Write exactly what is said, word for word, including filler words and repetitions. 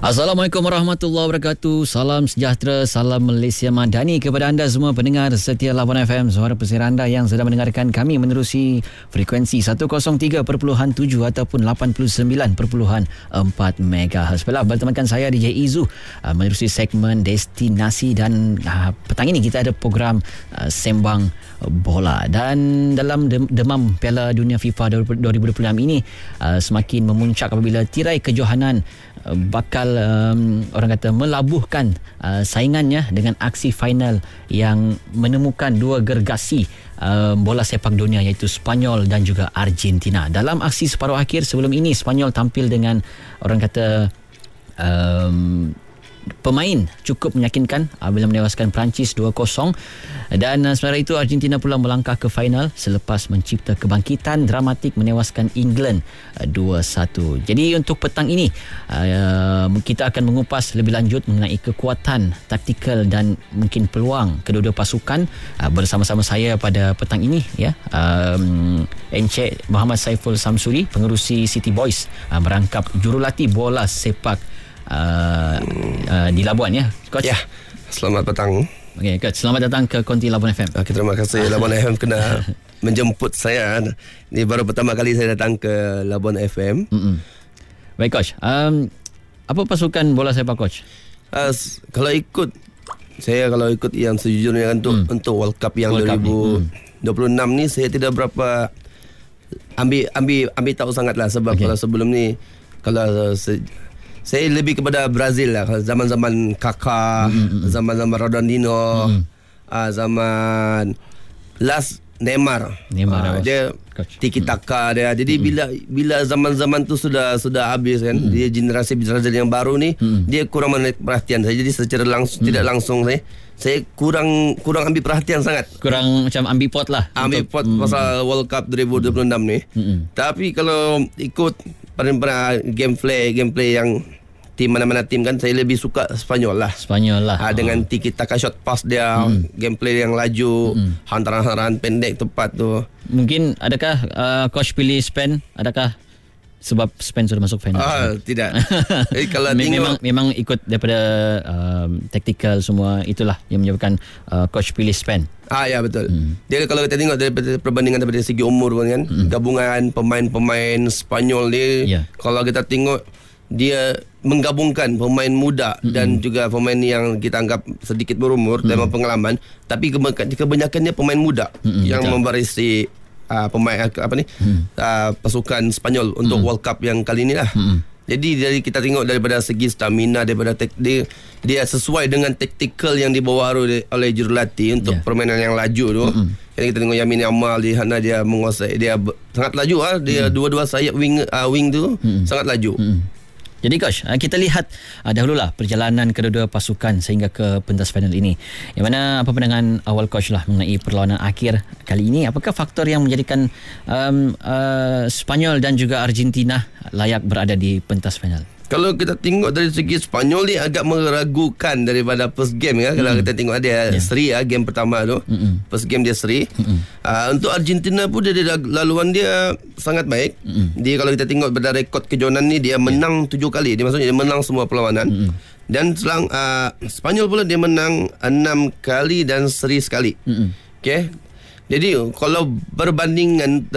Assalamualaikum warahmatullahi wabarakatuh. Salam sejahtera, salam Malaysia Madani kepada anda semua pendengar setia Labuan F M, suara pesisir anda yang sedang mendengarkan kami menerusi frekuensi seratus tiga perpuluhan tujuh ataupun lapan puluh sembilan perpuluhan empat megahertz. Baiklah, bertemankan saya D J Izu uh, menerusi segmen Destinasi, dan uh, petang ini kita ada program uh, Sembang Bola. Dan dalam demam Piala Dunia FIFA dua ribu dua puluh enam ini uh, semakin memuncak apabila tirai kejohanan uh, bakal um, orang kata melabuhkan uh, saingannya dengan aksi final yang menemukan dua gergasi uh, bola sepak dunia, iaitu Sepanyol dan juga Argentina. Dalam aksi separuh akhir sebelum ini, Sepanyol tampil dengan orang kata um, pemain cukup meyakinkan bila menewaskan Perancis dua kosong, dan sementara itu Argentina pula melangkah ke final selepas mencipta kebangkitan dramatik menewaskan England dua satu. Jadi untuk petang ini kita akan mengupas lebih lanjut mengenai kekuatan taktikal dan mungkin peluang kedua-dua pasukan bersama-sama saya pada petang ini, ya. um, Encik Muhammad Saiful Samsuri, pengerusi City Boys, merangkap jurulatih bola sepak Uh, uh, di Labuan, ya, Coach? Ya, selamat petang. Okey, Coach, selamat datang ke Konti Labuan F M. Okay, terima kasih Labuan F M kena menjemput saya. Ini baru pertama kali saya datang ke Labuan F M. Mm-mm. Baik, Coach. Um, apa pasukan bola sepak, Coach? Uh, kalau ikut saya kalau ikut yang sejujurnya untuk mm. untuk World Cup yang World dua ribu dua puluh enam ni, mm. ni saya tidak berapa ambil ambil ambil tahu sangatlah, sebab okay. kalau sebelum ni kalau se- saya lebih kepada Brazil lah. Zaman-zaman Kaká, mm-hmm. zaman-zaman Ronaldinho, mm-hmm. uh, zaman last Neymar. Neymar uh, dia tiki taka dia. Jadi mm-hmm. bila bila zaman-zaman tu sudah sudah habis kan, mm-hmm. dia generasi Brazil yang baru ni, mm-hmm. dia kurang menarik perhatian saya. Jadi secara langsung, mm-hmm. tidak langsung saya saya kurang kurang ambil perhatian sangat. Kurang macam ambil pot lah. Ambil pot mm-hmm. pasal World Cup dua ribu dua puluh enam ni. Mm-hmm. Tapi kalau ikut pada gameplay gameplay yang tim mana-mana tim kan, saya lebih suka Sepanyol lah. Sepanyol lah. Ha, dengan tiki taka shot pass dia, mm. gameplay yang laju, mm. hantaran-hantaran pendek tepat tu. Mungkin adakah uh, coach pilih Spain? Adakah sebab Spain sudah masuk final? Ah, tidak. Jadi kalau memang, tengok, memang ikut daripada um, tactical semua, itulah yang menyebabkan uh, coach pilih Spain. Ah, ya, betul. Hmm. Dia kalau kita tengok daripada perbandingan daripada segi umur pun kan, hmm. gabungan pemain-pemain Sepanyol ni, yeah. kalau kita tengok dia menggabungkan pemain muda hmm. dan juga pemain yang kita anggap sedikit berumur hmm. dan pengalaman, tapi kebanyakannya pemain muda hmm, yang betul. membarisi uh, pemain apa ni hmm. uh, pasukan Sepanyol untuk hmm. World Cup yang kali ni lah. Hmm. Jadi dari kita tengok daripada segi stamina, daripada tek, dia, dia sesuai dengan taktikal yang dibawa oleh, oleh jurulatih untuk yeah. permainan yang laju tu. Mm-hmm. Jadi kita tengok Yamin Yamal di sana, dia menguasai, dia sangat laju ah, dia mm-hmm. dua-dua sayap wing uh, wing tu mm-hmm. sangat laju. Mm-hmm. Jadi coach, kita lihat uh, dahululah perjalanan kedua-dua pasukan sehingga ke pentas final ini. Yang mana apa pandangan awal coach lah mengenai perlawanan akhir kali ini? Apakah faktor yang menjadikan um, uh, Sepanyol dan juga Argentina layak berada di pentas final? Kalau kita tengok dari segi Sepanyol ni agak meragukan daripada first game ya. Mm. Kalau kita tengok dia yeah. seri ya, game pertama tu. Mm-mm. First game dia seri. Uh, untuk Argentina pun dia, dia laluan dia sangat baik. Mm-mm. Dia kalau kita tengok pada rekod kejohanan ni, dia menang tujuh yeah. kali. Dia maksudnya dia menang semua perlawanan. Mm-mm. Dan selang uh, Sepanyol pula dia menang enam kali dan seri sekali. Okey. Jadi kalau berbandingan